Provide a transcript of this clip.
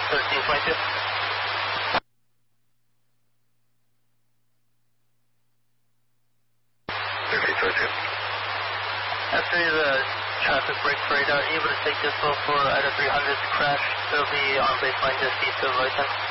1322. After the traffic break radar, able to take this low for Ida 300's crash. It'll be on baseline just east of Lighton.